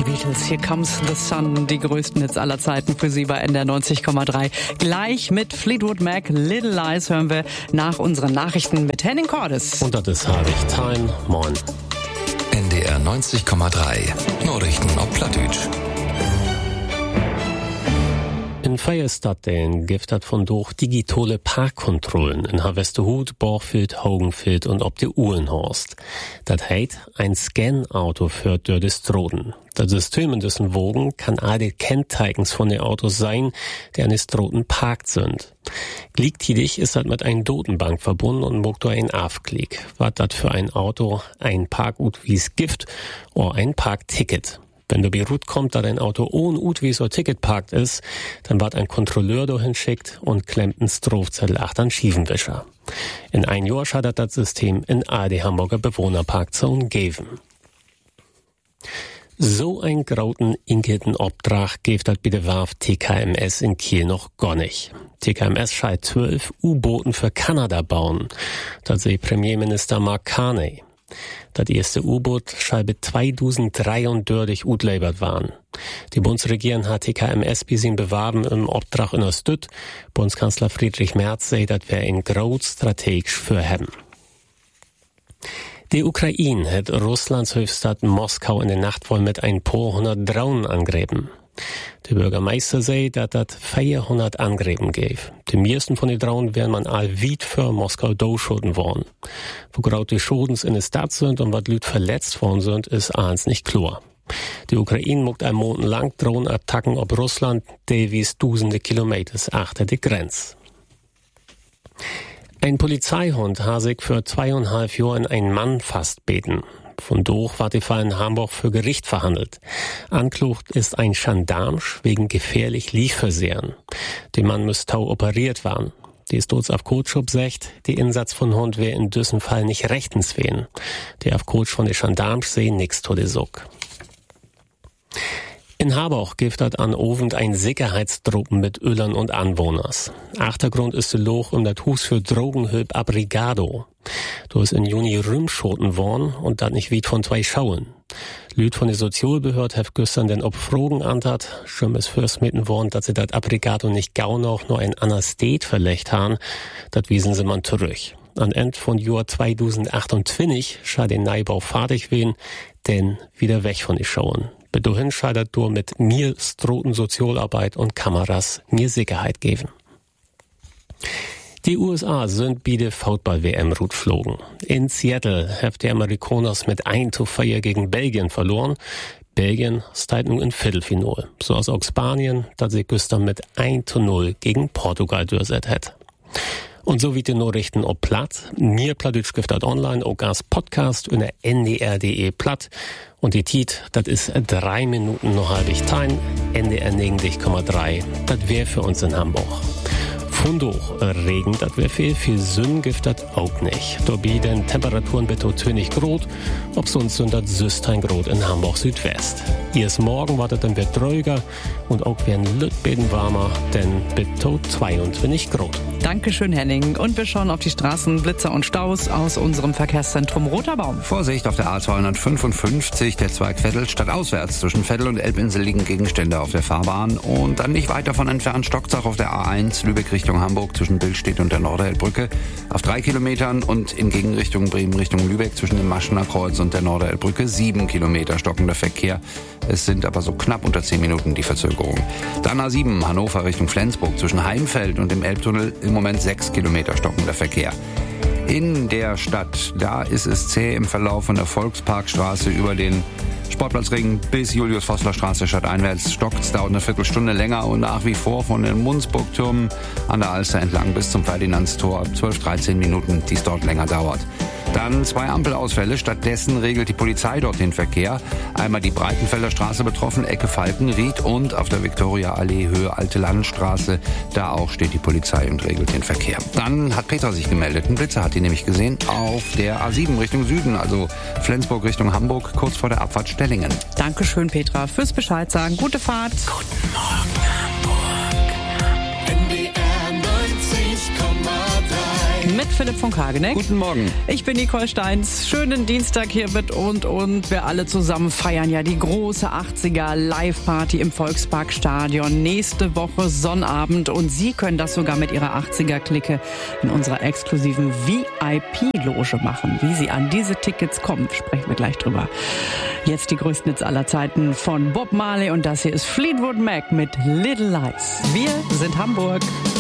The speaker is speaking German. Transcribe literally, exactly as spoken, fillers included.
Beatles, Here Comes the Sun, die größten Hits aller Zeiten für Sie bei N D R neunzig Komma drei. Gleich mit Fleetwood Mac, Little Lies hören wir nach unseren Nachrichten mit Henning Cordes. Und das ist Harvey Time. Moin. N D R neunzig Komma drei. Nachrichten auf Plattdeutsch. In Feierstadtdelen gibt es von durch digitale Parkkontrollen in Harvesterhut, Borgfeld, Hogenfeld und ob der Uhlenhorst. Das heißt, ein Scan-Auto führt durch die Stroden. Das System in dessen Wogen kann alle Kennzeichens von den Autos sein, die an den Stroden parkt sind. Gleichzeitig ist das mit einer Datenbank verbunden und macht durch ein Aufklick, was das für ein Auto ein Parkutwies gibt oder ein Parkticket. Wenn du bei Rut kommt, da dein Auto ohne Utwies oder Ticket parkt ist, dann wird ein Kontrolleur dahin schickt und klemmt einen Strafzettel achter an Schiefenwischer. In ein Jahr schadet das System in all die Hamburger Bewohnerparkzonen geben. So ein grauten inketen Obdrach gibt das bei der Werft T K M S in Kiel noch gar nicht. T K M S scheidt zwölf U-Booten für Kanada bauen. Das sei Premierminister Mark Carney. Das erste U-Boot scheibe zweitausenddreiunddreißig utleibert waren. Die Bundesregierung hat T K M S bis ihn bewarben im Obdrach in der Stütt. Bundeskanzler Friedrich Merz sei, das wäre ein groß strategisch für haben. Die Ukraine hat Russlands Hauptstadt Moskau in der Nacht wohl mit ein paar hundert Drohnen angreifen. Der Bürgermeister sei, dass das vierhundert Angreifen gäbe. Die meisten von den Drohnen wären man all weit für Moskau durchschoten worden. Wo genau die Schadens in der Stadt sind und was Leute verletzt worden sind, ist eins nicht klar. Die Ukraine muckt ein Monat lang Drohnenattacken auf Russland, die wies tausende Kilometer achter die Grenze. Ein Polizeihund hat sich für zweieinhalb Jahre einen Mann fastbeten. Von durch war die Fall in Hamburg für Gericht verhandelt. Anklagt ist ein Gendarmsch wegen gefährlich Liefversehren. Der Mann müsste tau operiert werden. Die ist dort auf Kotschub sagt, die Insatz von Hund wäre in diesem Fall nicht rechtens wehen. Die auf Kotsch von der Gendarmsch sehen nix to de Suck. In Harburg gibt es an Ovend ein Sicherheitstruppen mit Öllern und Anwohners. Achtergrund ist der Loch um das Hus für Drogenhilfe Abrigado. Da ist in Juni Rümschoten worden und das nicht weit von zwei Schauen. Lüd von der Sozialbehörde hat gestern den Obfrogen antat, schon ist fürst mitten worden, dass sie das Abrigado nicht gau noch nur ein Anastet verlegt haben, das wiesen sie man zurück. An Ende von Jahr zweitausendachtundzwanzig schall den Neubau fertig werden, denn wieder weg von den Schauen. Bedohin scheitert du mit mir Stroten Sozialarbeit und Kameras mir Sicherheit geben. Die U S A sind bei der Football-W M Rut flogen. In Seattle haben die Amerikaners mit eins zu vier gegen Belgien verloren. Belgien steht nun im Viertelfinale. So als auch Spanien, das sich gestern mit eins zu null gegen Portugal durchgesetzt hat. Und so wie die Nachrichten ob Platt. Mir Plattdeutsch gibt das online, auch als Podcast unter N D R punkt de Platt. Und die Tiet, das ist drei Minuten noch halbig Time. N D R neunzig Komma drei. Das wäre für uns in Hamburg. Von durch Regen, das wäre viel, viel Sünn gibt das auch nicht. Dabei den Temperaturen bitte zwanzig Grad, ob sonst sind das sechzehn Grad in Hamburg Südwest. Erst morgen war das dann wird dröger und auch werden Lütbeten warmer, denn bitte zweiundzwanzig Grad. Dankeschön, Henning. Und wir schauen auf die Straßen, Blitzer und Staus aus unserem Verkehrszentrum Roter Baum. Vorsicht auf der A zweihundertfünfundfünfzig, der Zweig Vettel, stadtauswärts. Zwischen Vettel und Elbinsel liegen Gegenstände auf der Fahrbahn. Und dann nicht weit davon entfernt Stockzach auf der A eins, Lübeck Richtung Hamburg zwischen Billstedt und der Norderelbbrücke. Auf drei Kilometern und in Gegenrichtung Bremen Richtung Lübeck zwischen dem Maschener Kreuz und der Norderelbbrücke sieben Kilometer stockender Verkehr. Es sind aber so knapp unter zehn Minuten die Verzögerung. Dann A sieben, Hannover Richtung Flensburg zwischen Heimfeld und dem Elbtunnel im Moment sechs Kilometer stockender Verkehr. In der Stadt, da ist es zäh im Verlauf von der Volksparkstraße über den Sportplatzring bis Julius-Vossler-Straße stadteinwärts stockt's, dauert eine Viertelstunde länger und nach wie vor von den Munzburgtürmen an der Alster entlang bis zum Ferdinandstor zwölf, dreizehn Minuten, die es dort länger dauert. Dann zwei Ampelausfälle. Stattdessen regelt die Polizei dort den Verkehr. Einmal die Breitenfelder Straße betroffen, Ecke Falkenried und auf der Viktoria-Allee Höhe Alte Landstraße. Da auch steht die Polizei und regelt den Verkehr. Dann hat Petra sich gemeldet. Ein Blitzer hat die nämlich gesehen auf der A sieben Richtung Süden, also Flensburg Richtung Hamburg, kurz vor der Abfahrt Stellingen. Dankeschön, Petra, fürs Bescheid sagen. Gute Fahrt. Guten Morgen, Hamburg. N D R neunzig Komma drei. mit Philipp von Kageneck. Guten Morgen. Ich bin Nicole Steins. Schönen Dienstag hier mit und und. Wir alle zusammen feiern ja die große achtziger Live-Party im Volksparkstadion. Nächste Woche Sonnabend. Und Sie können das sogar mit Ihrer achtziger-Clique in unserer exklusiven V I P-Loge machen. Wie Sie an diese Tickets kommen, sprechen wir gleich drüber. Jetzt die größten Hits aller Zeiten von Bob Marley. Und das hier ist Fleetwood Mac mit Little Lies. Wir sind Hamburg.